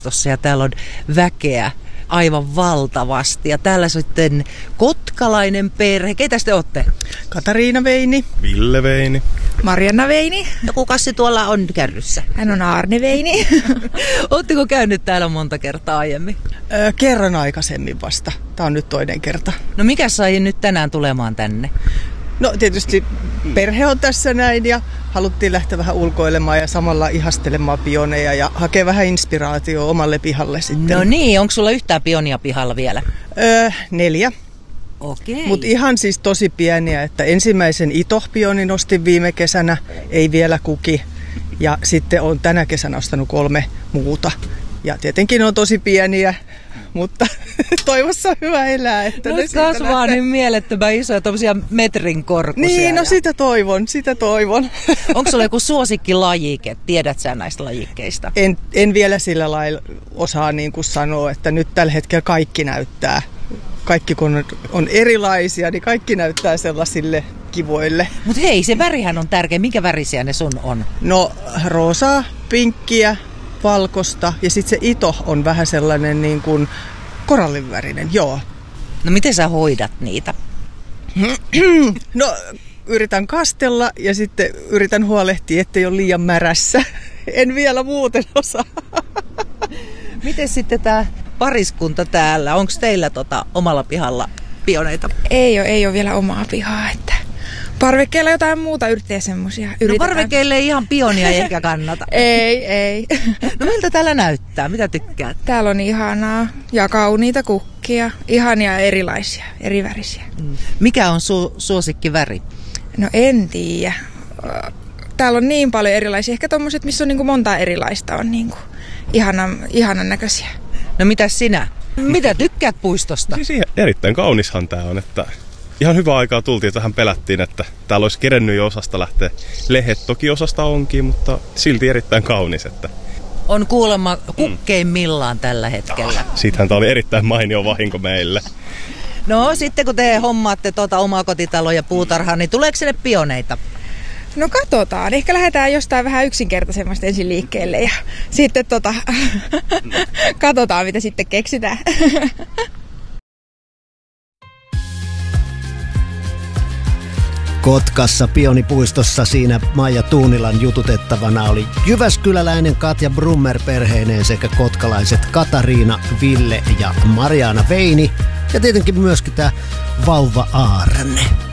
Ja täällä on väkeä aivan valtavasti. Ja täällä sitten kotkalainen perhe. Keitä te olette? Katariina Veini. Ville Veini. Marianna Veini. Ja kukassi tuolla on kärryssä? Hän on Arne Veini. Oletteko käynyt täällä monta kertaa aiemmin? Kerran aikaisemmin vasta. Tämä on nyt toinen kerta. No mikä sai nyt tänään tulemaan tänne? No tietysti perhe on tässä näin ja haluttiin lähteä vähän ulkoilemaan ja samalla ihastelemaan pioneja ja hakea vähän inspiraatiota omalle pihalle sitten. No niin, onko sulla yhtään pionia pihalla vielä? 4. Okei. Mutta ihan siis tosi pieniä, että ensimmäisen itohpionin ostin viime kesänä, ei vielä kuki. Ja sitten olen tänä kesänä ostanut 3 muuta. Ja tietenkin on tosi pieniä, mutta toivossa on hyvä elää. Että no ne kasvaa niin mielettömän isoja, tommosia metrin korkuisia. Niin, no sitä toivon. Onko sulla joku suosikkilajike? Tiedät sä näistä lajikkeista? En vielä sillä lailla osaa niin kuin sanoa, että nyt tällä hetkellä kaikki näyttää. Kaikki kun on erilaisia, niin kaikki näyttää sellaisille kivoille. Mutta hei, se värihän on tärkeä. Minkä värisiä ne sun on? No roosaa, pinkkiä, valkosta ja sitten se ito on vähän sellainen niin kuin korallinvärinen, joo. No miten sä hoidat niitä? No yritän kastella ja sitten yritän huolehtia, ettei ole liian märässä. En vielä muuten osaa. Miten sitten tämä pariskunta täällä? Onko teillä omalla pihalla pioneita? Ei ole vielä omaa pihaa, että parvekkeella jotain muuta yrittää semmosia. No parvekkeelle ei ihan pionia ehkä kannata. Ei. No miltä täällä näyttää? Mitä tykkäät? Täällä on ihanaa ja kauniita kukkia. Ihania erilaisia, erivärisiä. Mikä on suosikkiväri? No en tiedä. Täällä on niin paljon erilaisia. Ehkä tommoset, missä on niinku monta erilaista, on niinku ihanan näköisiä. No mitäs sinä? Mitä tykkäät puistosta? Siis erittäin kaunishan tää on, että ihan hyvää aikaa tultiin, että vähän pelättiin, että täällä olisi kerennyt jo osasta lähteä. Lehet toki osasta onkin, mutta silti erittäin kaunis. Että on kuulemma kukkeimmillaan tällä hetkellä. Siitähän tää oli erittäin mainio vahinko meille. No sitten kun te hommaatte omaa kotitaloa ja puutarhaa, niin tuleeko sinne pioneita? No katsotaan. Ehkä lähdetään jostain vähän yksinkertaisemmasta ensin liikkeelle ja sitten katsotaan mitä sitten keksitään. Kotkassa pionipuistossa siinä Maija Tuunilan jututettavana oli jyväskyläläinen Katja Brummer perheineen sekä kotkalaiset Katariina, Ville ja Mariana Veini ja tietenkin myöskin tämä vauva Aarne.